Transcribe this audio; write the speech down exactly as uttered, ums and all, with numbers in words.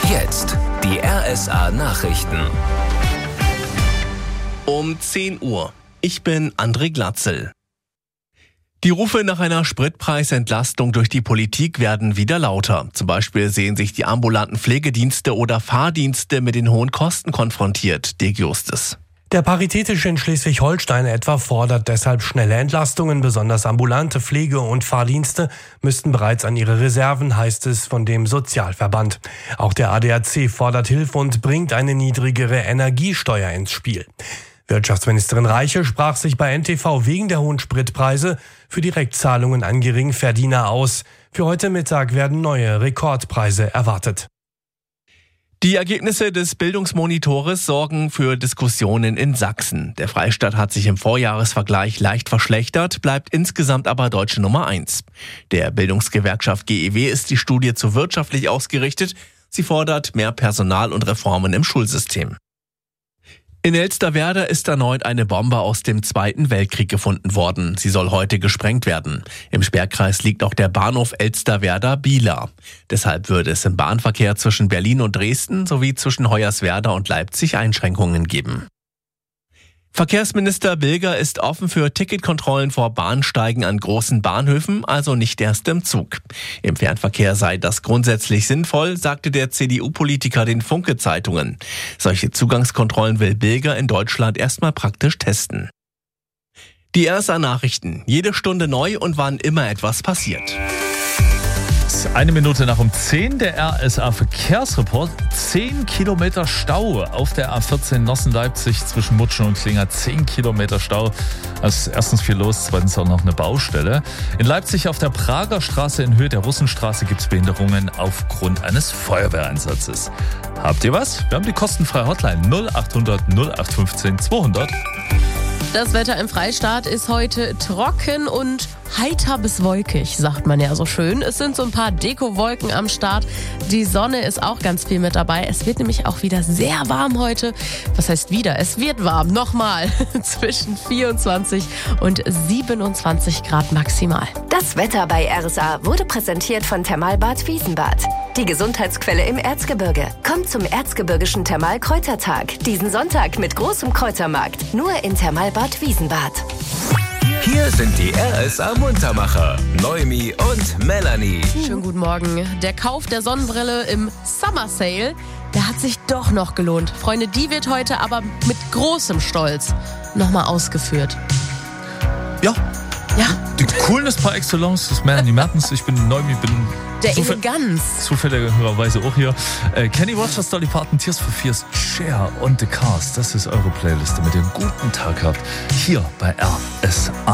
Jetzt die R S A-Nachrichten. Um zehn Uhr. Ich bin André Glatzel. Die Rufe nach einer Spritpreisentlastung durch die Politik werden wieder lauter. Zum Beispiel sehen sich die ambulanten Pflegedienste oder Fahrdienste mit den hohen Kosten konfrontiert. Dirk Justus. Der Paritätische in Schleswig-Holstein etwa fordert deshalb schnelle Entlastungen. Besonders ambulante Pflege- und Fahrdienste müssten bereits an ihre Reserven, heißt es von dem Sozialverband. Auch der A D A C fordert Hilfe und bringt eine niedrigere Energiesteuer ins Spiel. Wirtschaftsministerin Reiche sprach sich bei N T V wegen der hohen Spritpreise für Direktzahlungen an Geringverdiener aus. Für heute Mittag werden neue Rekordpreise erwartet. Die Ergebnisse des Bildungsmonitores sorgen für Diskussionen in Sachsen. Der Freistaat hat sich im Vorjahresvergleich leicht verschlechtert, bleibt insgesamt aber deutsche Nummer eins. Der Bildungsgewerkschaft G E W ist die Studie zu wirtschaftlich ausgerichtet. Sie fordert mehr Personal und Reformen im Schulsystem. In Elsterwerda ist erneut eine Bombe aus dem Zweiten Weltkrieg gefunden worden. Sie soll heute gesprengt werden. Im Sperrkreis liegt auch der Bahnhof Elsterwerda-Bieler. Deshalb würde es im Bahnverkehr zwischen Berlin und Dresden sowie zwischen Hoyerswerda und Leipzig Einschränkungen geben. Verkehrsminister Bilger ist offen für Ticketkontrollen vor Bahnsteigen an großen Bahnhöfen, also nicht erst im Zug. Im Fernverkehr sei das grundsätzlich sinnvoll, sagte der C D U-Politiker den Funke-Zeitungen. Solche Zugangskontrollen will Bilger in Deutschland erstmal praktisch testen. Die R S A-Nachrichten. Jede Stunde neu und wann immer etwas passiert. Eine Minute nach um zehn, der R S A-Verkehrsreport. Zehn Kilometer Stau auf der A vierzehn Nossen-Leipzig zwischen Mutschen und Klinger. Zehn Kilometer Stau. Also erstens viel los, zweitens auch noch eine Baustelle. In Leipzig auf der Prager Straße in Höhe der Russenstraße gibt es Behinderungen aufgrund eines Feuerwehreinsatzes. Habt ihr was? Wir haben die kostenfreie Hotline null acht hundert null acht fünfzehn zweihundert. Das Wetter im Freistaat ist heute trocken und heiter bis wolkig, sagt man ja so schön. Es sind so ein paar Dekowolken am Start. Die Sonne ist auch ganz viel mit dabei. Es wird nämlich auch wieder sehr warm heute. Was heißt wieder? Es wird warm. Nochmal. Zwischen vierundzwanzig und siebenundzwanzig Grad maximal. Das Wetter bei R S A wurde präsentiert von Thermalbad Wiesenbad. Die Gesundheitsquelle im Erzgebirge. Kommt zum Erzgebirgischen Thermalkräutertag. Diesen Sonntag mit großem Kräutermarkt. Nur in Thermalbad Wiesenbad. Hier sind die R S A-Muntermacher, Noemi und Melanie. Schönen guten Morgen. Der Kauf der Sonnenbrille im Summer Sale, der hat sich doch noch gelohnt. Freunde, die wird heute aber mit großem Stolz nochmal ausgeführt. Ja. Ja. Die Coolness par excellence, das Melanie Mertens. Ich bin Noemi, bin Der zufäll- Eleganz. zufälligerweise auch hier. Äh, Kenny Rogers, Dolly Parton, Tears for Fears, Cher und The Cars. Das ist eure Playlist, damit ihr einen guten Tag habt. Hier bei R S A.